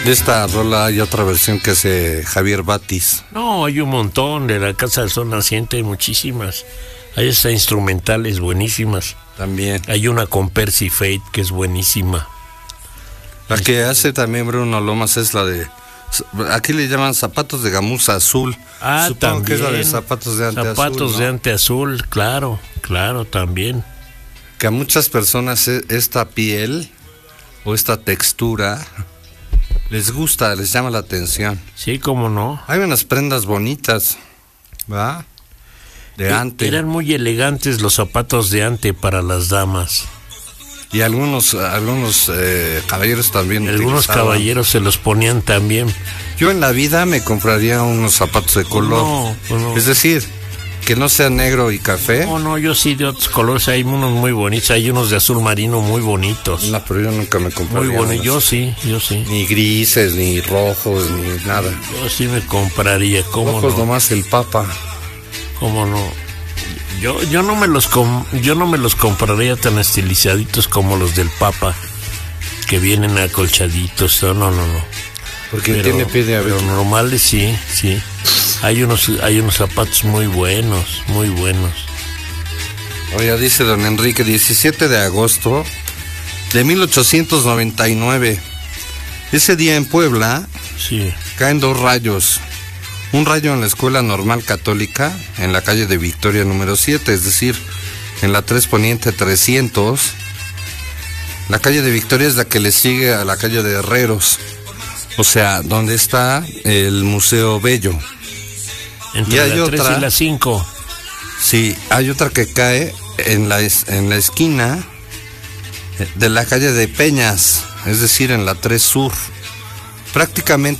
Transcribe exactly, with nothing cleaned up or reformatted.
De esta rola hay otra versión que hace Javier Batis. No, hay un montón. De La Casa del Sol Naciente hay muchísimas. Hay hasta instrumentales buenísimas. También. Hay una con Percy Fate que es buenísima. La que hace también Bruno Lomas es la de... Aquí le llaman Zapatos de Gamuza Azul. Ah, Supongo también. que es la de Zapatos de Ante Zapatos Azul, ¿no? de Ante Azul, claro, claro, también. Que a muchas personas esta piel o esta textura les gusta, les llama la atención. Sí, cómo no. Hay unas prendas bonitas, ¿va? De E- Ante. Eran muy elegantes los zapatos de Ante para las damas. Y algunos algunos eh, caballeros también. Algunos utilizaban. caballeros se los ponían también. Yo en la vida me compraría unos zapatos de color. No, pues no. Es decir, que no sea negro y café. No, no, yo sí de otros colores. Hay unos muy bonitos. Hay unos de azul marino muy bonitos. No, pero yo nunca me compraría. Muy bonitos. unos. Yo sí, yo sí. Ni grises, ni rojos, ni nada. Yo sí me compraría. ¿Cómo Rojos no? nomás el Papa. ¿Cómo no? Yo, yo no me los com- yo no me los compraría tan estilizaditos como los del Papa, que vienen acolchaditos. No, no, no, no. Porque Pero, tiene pie de pero abeja. normales sí, sí. Hay unos, hay unos zapatos muy buenos, muy buenos. Oiga, dice don Enrique, diecisiete de agosto de mil ochocientos noventa y nueve. Ese día en Puebla Sí. caen dos rayos. Un rayo en la Escuela Normal Católica, en la calle de Victoria número siete, es decir, en la tres Poniente trescientos. La calle de Victoria es la que le sigue a la calle de Herreros, o sea, donde está el Museo Bello. Entre Y hay la tres otra- y la cinco. Sí, hay otra que cae en la, es- en la esquina de la calle de Peñas, es decir, en la tres Sur. Prácticamente